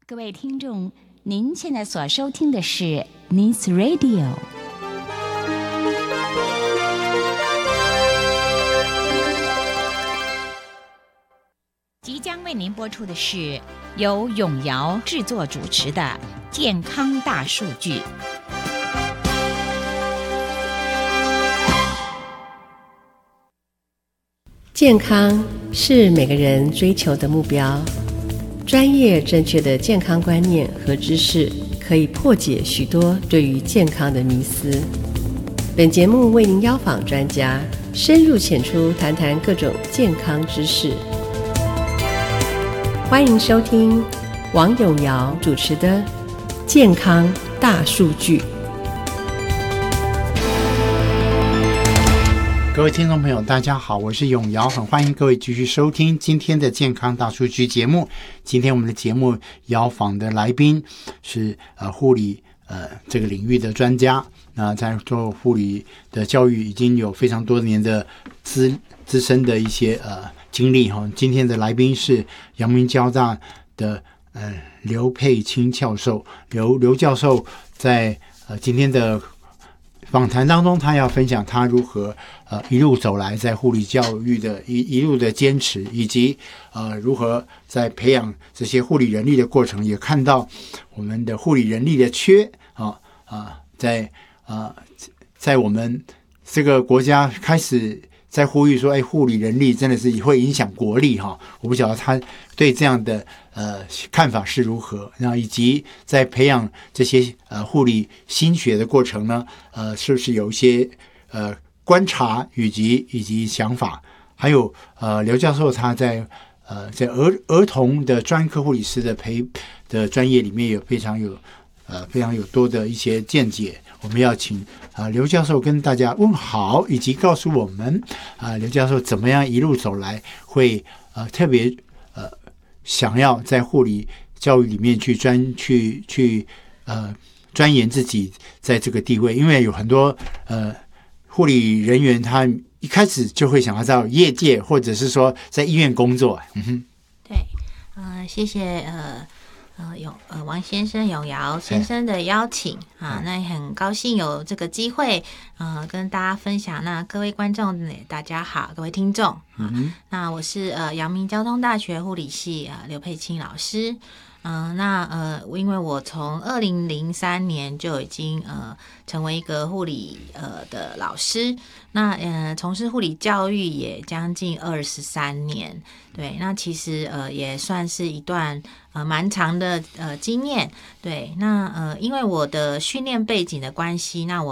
各位听众，您现在所收听的是 News Radio。即将为您播出的是由永尧制作主持的《健康大数据》。 健康是每个人追求的目标。专业正确的健康观念和知识，可以破解许多对于健康的迷思。本节目为您邀访专家，深入浅出谈谈各种健康知识。欢迎收听王永尧主持的《健康大数据》。 各位听众朋友大家好，我是永尧，很欢迎各位继续收听今天的健康大数据节目。今天我们的节目邀访的来宾是护理这个领域的专家，那在做护理的教育已经有非常多年的资深的一些经历哈。今天的来宾是阳明交大的刘佩卿教授，刘教授在今天的访谈当中，他要分享他如何一路走来在护理教育的一路的坚持，以及如何在培养这些护理人力的过程，也看到我们的护理人力的缺在我们这个国家开始在呼吁说，护理人力真的是会影响国力哈。我不晓得他对这样的看法是如何，那以及在培养这些护理新学的过程呢，是不是有一些观察以及想法？还有刘教授他在儿童的专科护理师的专业里面有非常有多的一些见解。我们要请刘教授跟大家问好，以及告诉我们刘教授怎么样一路走来会特别想要在护理教育里面去钻研自己在这个地位，因为有很多护理人员他一开始就会想要在业界或者是说在医院工作。 对，谢谢王先生、永尧先生的邀请啊，那也很高兴有这个机会跟大家分享。那各位观众大家好，各位听众那我是阳明交通大学护理系刘佩卿老师。因为我从2003年就已经成为一个护理的老师，那从事护理教育也将近23年，对，那其实也算是一段蛮长的经验，对，那因为我的训练背景的关系，那我